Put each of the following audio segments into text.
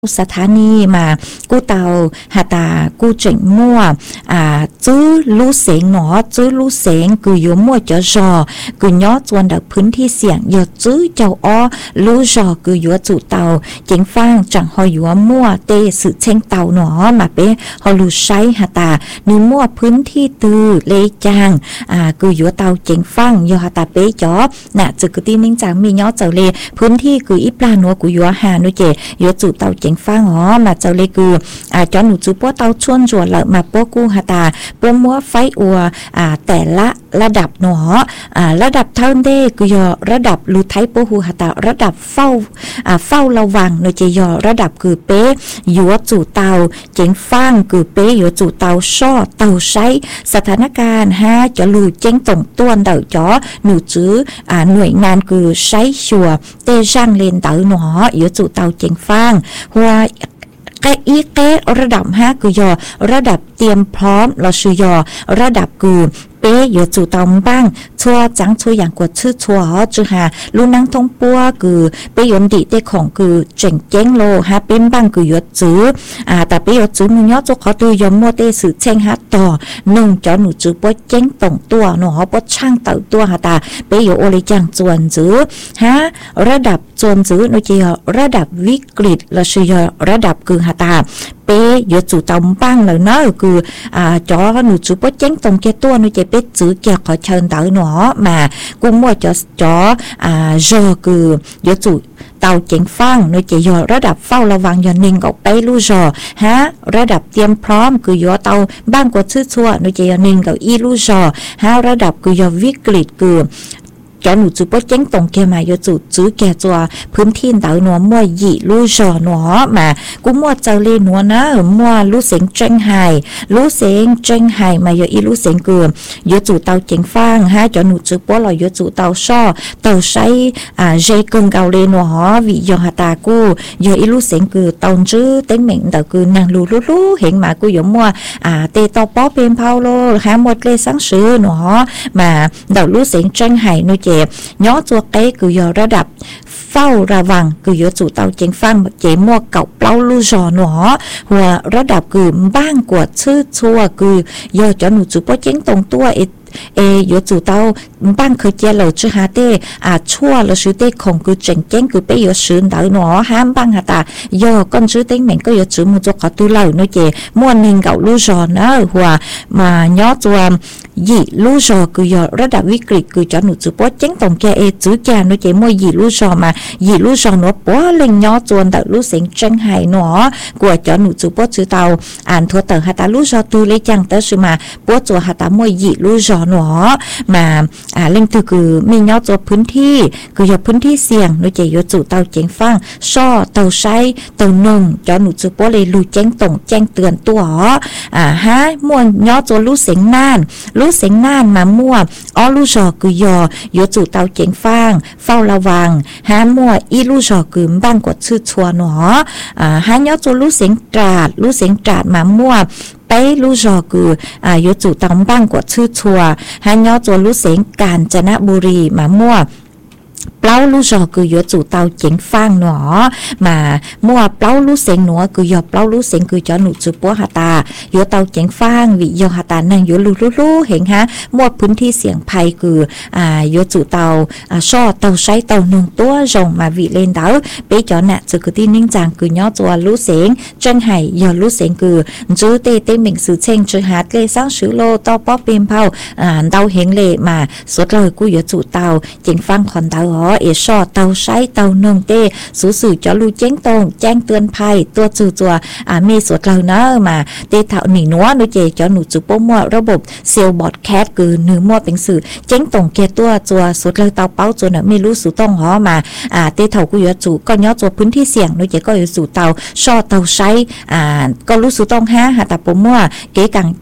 สถานีมากู้เตาหาตากู้เจ๋งมั่วจื้อรู้เสียงหนอจื้อรู้เสียงคืออยู่มั่วจะรอคือย้อจวนดักพื้นที่เสียงอย่าจื้อเจ้าอ้อรู้รอคืออยู่จู่เตาเจ๋งฟังจังหอยอยู่มั่วเตสือเช่งเตาหนอมาเป้ฮอลูใช้หาตานึมั่วพื้นที่ตือเลจางคืออยู่เตาเจ๋งฟังอยู่หาตาเป้จ๋อน่ะจึกคือตีนิ่งจางมีย้อเจ้าเลพื้นที่คืออีปลาหนัวกูอยู่หาหนูเจอยู่จู่เตาเจ๋งฟังอ๋อมาเจ้าเลยคือจอหนูจูป้อเตาชวนจวนละมาป้อกู้หาตาป้อมัวไฟอัวแต่ละระดับหนอระดับเท่าเด้คือยอระดับลูไทป้อหูหาตาระดับเฝ้าระวังเนจะยอระดับคือเป๊ยัวจู่เตาเจ๋งฟังคือเป๊ยัวจู่เตาช่อเตาใช้สถานการณ์จะลูเจ๋งตรงต้วนเดาจ๋อหนูจื้อหน่วยงานคือใช้ชัวเตช่างเลนเตาหนอยัวจู่เตาเจ๋งฟังหัวแก้ระดับคือยอระดับเตรียมพร้อมเราชื่อยอระดับคือเป๊อยู่จู่ตอมบ้างชัวจังชัวอย่างกว่าชื่อชัวจูหาลูนังทงปัวคือเป๊ยนดีเตของคือเจ๋งเจ้งโลเป็นบ้างคือหยดจื้อแต่เป๊ยจื้อมึงย้อจุกเขาตัวยอมมัวเตสือเชงต่อหนึ่งจอหนูจื้อปัวเจ้งตรงตัวหนูปัวช่างเต่าตัวตาเป๊ยโอเลจังจวนจื้อระดับจวนจื้อหนูจีระดับวิกฤตเราชื่อยระดับคือตาเป๊ยอยู่จู่ตอมบ้างเลยเนาะคือจอหนูจื้อปัวเจ้งตรงแก่ตัวหนูจะเป็ดจื้อแกขอเชิญเต๋อหนอมากูมั่วจะจ่อคือเดี๋ยวจู่เตาเจ๋งฟังโดยจะยอระดับเฝ้าระวังยอนิ่งออกไปลู่จอระดับเตรียมพร้อมคือยอเตาบ้างกว่าชื่อชั่วโดยจะยอนิ่งกับอีลู่จอระดับคือยอวิกฤตคือจอหนูจูป้อเจ้งตรงแกมาโยจูจื้อแกจัวพื้นที่เต๋อหนัวมั่วหยีลู่จอหนัวมากูมั่วเจ้าเล่หนัวนะมั่วลู่เสียงเจ้งไห้ลู่เสียงเจ้งไห้มาโยอีลู่เสียงเกลือโยจูเตาเจ๋งฟังจอหนูจูป้อลอยโยจูเตาช่อเตาใช้เจเกิงเกาเล่หนัววิยอหาตากูโยอีลู่เสียงเกลือเตาจื้อเต็งเหม่งเตาคือนางลู่เห็นมากูโยมั่วเตเตาป้อเป็นพาวโลหมดเลยสังสือหนัวมาเตาลู่เสียงเจ้งไห้โนเจย้อจัวเก้คือยอระดับเฝ้าระวังคือยอจู่เตาเจงฟังเจมั่วเก่าเปล่าลู่จอหนอหัวระดับคือบ้างกว่าชื่อชัวคือยอจอหนูจู่ป้อเจงตรงตัว有主到บ้านเคยเจอเราชื่อฮาเต้ชั่วเราชื่อเต้ของคือเจ๋งเจ้งคือไป有时เต๋อหนอห้ามบ้างฮะตายอก้อนชื่อเต้งเหม็นก็有ชื่อมุจขอตุเล่าเนเจม่วนนิงเก่าลู่จอนะหัวมาย้อจวมยีลู่จอคือยอระดับวิกฤตคือจอหนูจื้อป้อเจ้งตรงแกจื้อแกเนเจมั่วยีลู่จอมายีลู่จอหนอป้อเล็งย้อจวนเต๋อลู่เสียงเจ้งไห้หนอกว่าจอหนูจื้อป้อจื้อเตาทัวเต๋อฮะตาลู่จอตูเลยจังเต๋อชื่อมาป้อจัวฮะตามั่วยีลู่จอหนอมาเล่งคือมีย้อตัวพื้นที่คือยอพื้นที่เสี่ยงโดยจะยอจู่เตาเจ๋งฟังช่อเตาใช้เตาหนึ่งจอหนูจื้อป้อเลยลู่แจ้งตรงแจ้งเตือนตัวม่วนย้อตัวลู่เสียงน่านมามั่วลู่จอคือยอจู่เตาเจ๋งฟังเฝ้าระวังมั่วอีลู่จอคือบ้านกดชื่อชัวหนอย้อตัวลู่เสียงตราดมามั่วไปลู่จอคือยอจู่ตองบ้างกว่าชื่อชัวย้อตัวลู่เสียงกาญจนบุรีมามั่วเปล่าลู่จอคือยอจู่เตาเจ๋งฟังหนอมามั่วเปล่าลู่เสียงหนัวคือยอเปล่าลู่เสียงคือจอหนูจื้อปัวหาตายอเตาเจ๋งฟังวิยอหาตานั่งยอลู่เห็นมั่วพื้นที่เสียงภัยคือยอจู่เตาช่อเตาใช้เตาหนึ่งตัวจงมาวิเลนเตาไปจอน่ะจื้อคือที่นิ่งจางคือยอจัวลู่เสียงจังไห้ยอลู่เสียงคือจื้อเต้เหม่งสื่อเชงจื้อหาดเลยสร้างชื่อโลต่อป้อเป็นเผาเตาเห็นเลยมาสวดเลยกูยอจู่เตาเจ๋งฟังคอนเตาช่อเตาใช้เตาหนึ่งเต้สื่อจะรู้แจ้งตรงแจ้งเตือนภัยตัวจื่อจัวมีสวดเราเนอะมาเตเท่าหนีนัวโดยเจจะหนูจื้อป้อมัวระบบเซลล์บอดแคสคือเนื้อมัวเป็นสื่อแจ้งตรงแก่ตัวจัวสวดเราเตาเป้าจัวเนี่ยไม่รู้สู่ต้องหอมาเตเท่ากูยอจู่ก็ย้อจัวพื้นที่เสี่ยงโดยเจก็อยู่สู่เตาช่อเตาใช้ก็รู้สู่ต้องหาแต่ป้อมัวเก๋กัง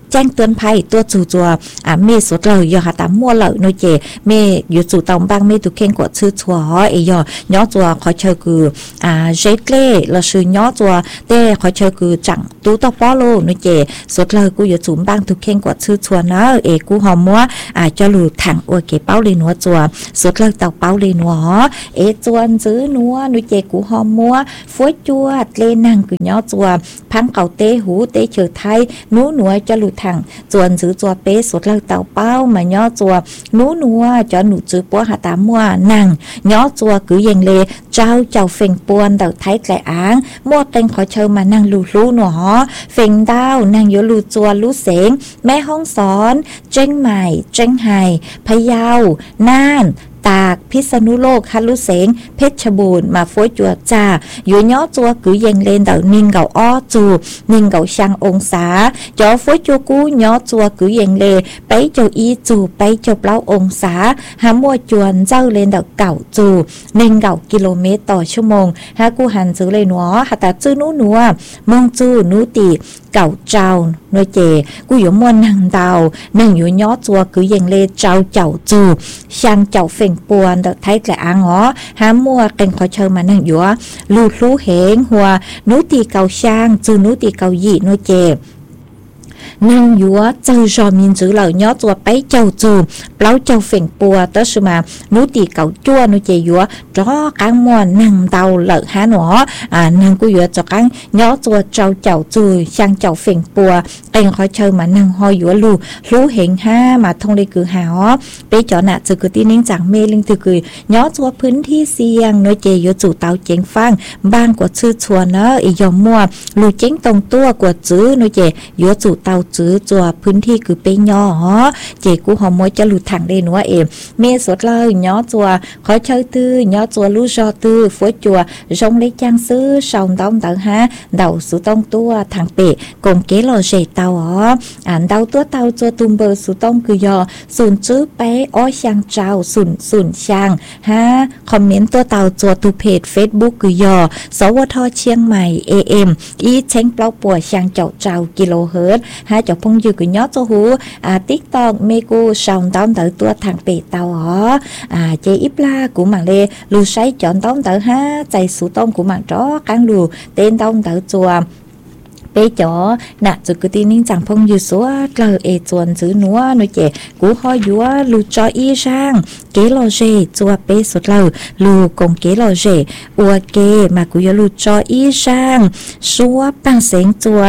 แจ้งเตือนภัยตัวจู่จัวเมสดเลยยอหาตามมัวเลยโนเจเมอยู่จู่ตองบางเมตุเข่งกว่าชื่อชัวเอยย้อจัวขอเชอคือเจเกล่เราชื่อย้อจัวเต้ขอเชอคือจังตู้ต่อป้อโลโนเจสดเลยกูอยู่จู่บางตุเข่งกว่าชื่อชัวนะกูหอมมัวจะหลุดถังอวเกเป้าเลยนัวจัวสดเลยเต่าเป้าเลยนัวจวนซื้อนัวโนเจกูหอมมัวฝวยจัวเลนังกูย้อจัวพังเก่าเตหูเตเฉยไทยนู้หนัวจะหลุดถังจวนซื้อจัวเป๊สดเลยเต่าเป้ามาย้อจัวนู้หนัวจะหนูจื้อปัวหาตามัวนังย้อจัวกูยังเลเจ้าเฟ่งปวนเต่าไทยแกลอ้างมัวเต็งขอเชิญมานั่งลูหนัวเฟ่งดาวนั่งโยลูจัวลูเสงแม่ห้องสอนเจ้งใหม่เจ้งไห่พะเยาน่านตากพิษณุโลกฮัลลุเสงเพชรบูรณ์มาฟ้วยจัวจ่าอยู่ย้อจัวกือเยงเลนเต่านิงเก่าอ้อจูนิงเก่าช่างองศาจ่อฟ้วยจัวกูย้อจัวกือเยงเลไปเจ้าอีจูไปเจ้าเปล่าองศาหามัวจวนเจ้าเลนเต่าเก่าจูนิงเก่ากิโลเมตรต่อชั่วโมงหากูหันซื้อเลยหนัวหาตาจื้อนู้หนัวมองจูนูตีเก่าเจ้าหน่วยเจกูอยู่มวนนังเตาหนึ่งอยู่ย้อจัวกือเยงเลเจ้าจูช่างเจ้าเฟ่งปวนเด็กไทยแกละอ่างหามัวเป็นขอเชิญมานั่งอยู่ลูดลูเหงหัวนูตีเกาช่างจือนูตีเกาหยีโนเจนั่งยัวเจ้าจอมินจื้อเหล่าย้อตัวไปเจ้าจูเปล่าเจ้าเฟ่งปัวเตอสมานูตีเก่าจั่วนูเจยัวจ้อกางมัวนั่งเตาเหล่าหาหนอนั่งกูยัวจ้อกางย้อตัวเจ้าจูช่างเจ้าเฟ่งปัวเป็นขอเชิญมานั่งหอยยัวลูเหงห้ามาท่องเลยคือหาไปจ่อหน้าจือคือตีนิ่งจังเมลิงตือคือย้อตัวพื้นที่เสี่ยงนูเจยัวจู่เตาเจงฟังบ้านกว่าชื่อชัวเนออียอมมัวลูเจงตรงตัวกว่าจื้อนูเจยัวจู่เตาจื้อจัวพื้นที่คือไปย่อเจกูหอมมวยจะหลุดถังได้หนัวเมสดเลยย่อจัวขอเชิญตื้อย่อจัวลู่จอตื้อฝวยจัวจงเล็กจังซื้อสองต้องเต๋อฮะเดาสุต้องตัวทางเปะกงเกลอเจเตาเดาตัวเตาจัวตุมเบอร์สุต้องคือยอศูนย์จื้อไปอ้อยช่างเจ้าศูนย์ช่างฮะคอมเมนต์ตัวเตาจัวตูเพจเฟซบุ๊กคือยอสวทเชียงใหม่AMอีเช้งเปล่าปัวช่างเจ้ากิโลเฮิรตซ์ฮะจะพงอยู่กับย้อตัวหูติ๊กตอกเมกูสองต้องเต๋อตัวทางเปตเตาเจอิปลาcủa mạng lê lưu say chọn tông tự ha chạy số tông của mạng đó cán lù tên tông tự chùa bé chó nè rồi cứ tin những chẳng phong như số lời chuồn giữ núa nói chè cú hoi dúa lù cho y sang kế lo dê chùa bé sốt lầu lù cùng kế lo dê ua kê mà cú lù cho y sang số bằng sáng chùa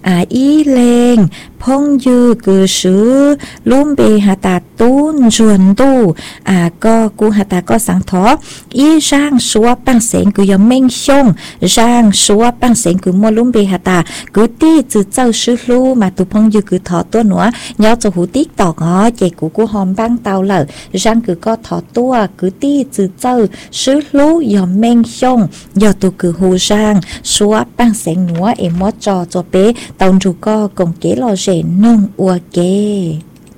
y lên phong như cứ sứ lùm bề hà tà tôn chuồn tu có cú hà tà có sáng thó y sang số bằng sáng cứ yếm mênh xông sang số bằng sáng cứ mua lùm bề hà tà cứ tí từ châu sư lưu mà tụ phong như cứ thọ tua nữa nhớ cho hú tích tỏ ngó chạy cú hòm băng tàu lở sang cứ có thọ tua cứ tí từ châu sư lưu yếm mênh xông giờ tụ cứ hú sang số bằng sáng nữa em mót cho bé tàu rù co cùng kế lo nông ua kê